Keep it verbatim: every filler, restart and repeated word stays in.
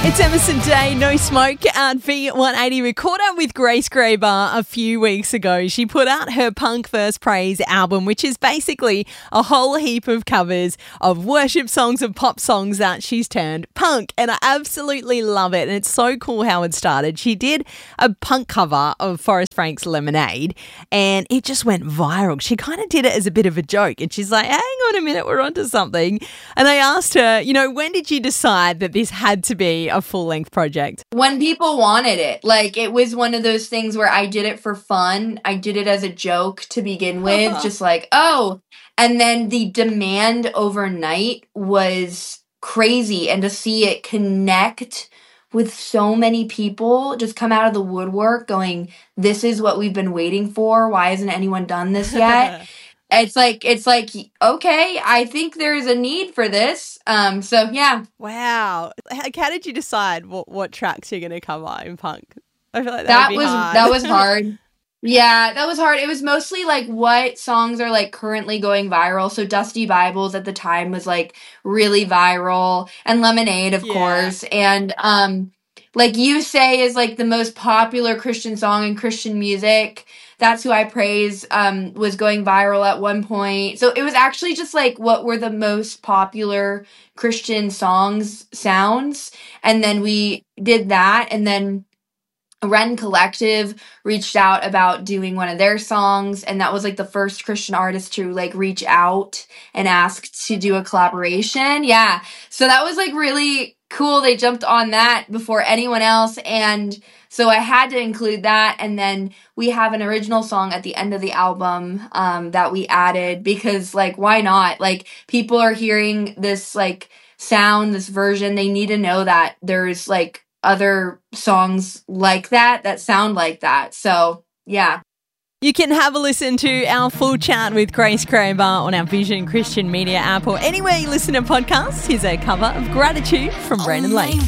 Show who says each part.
Speaker 1: It's Emerson Day, No Smoke at V one eighty. We caught up with Grace Graber a few weeks ago. She put out her Punk First Praise album, which is basically a whole heap of covers of worship songs and pop songs that she's turned punk. And I absolutely love it. And it's so cool how it started. She did a punk cover of Forrest Frank's Lemonade and it just went viral. She kind of did it as a bit of a joke. And she's like, hang on a minute, we're onto something. And I asked her, you know, when did you decide that this had to be a full-length project?
Speaker 2: When people wanted it. Like, it was one of those things where I did it for fun. I did it as a joke to begin with, uh-huh. just like, oh. And then the demand overnight was crazy. And to see it connect with so many people just come out of the woodwork going, this is what we've been waiting for. Why hasn't anyone done this yet? It's like, it's like, okay, I think there's a need for this. Um, so, yeah.
Speaker 1: Wow. How, how did you decide what, what tracks you're going to cover in punk? I feel like that,
Speaker 2: that
Speaker 1: would be
Speaker 2: was
Speaker 1: hard.
Speaker 2: That was hard. Yeah, that was hard. It was mostly like what songs are like currently going viral. So Dusty Bibles at the time was like really viral, and Lemonade, of yeah. course. And um, like You Say is like the most popular Christian song in Christian music. That's Who I Praise um, was going viral at one point. So it was actually just like what were the most popular Christian songs sounds. And then we did that. And then Ren Collective reached out about doing one of their songs. And that was like the first Christian artist to like reach out and ask to do a collaboration. Yeah. So that was like really cool. They jumped on that before anyone else. And so I had to include that. And then we have an original song at the end of the album um, that we added because, like, why not? Like, people are hearing this, like, sound, this version. They need to know that there's, like, other songs like that that sound like that. So, yeah.
Speaker 1: You can have a listen to our full chat with Grace Graber on our Vision Christian Media app or anywhere you listen to podcasts. Here's a cover of Gratitude from Brandon Lake.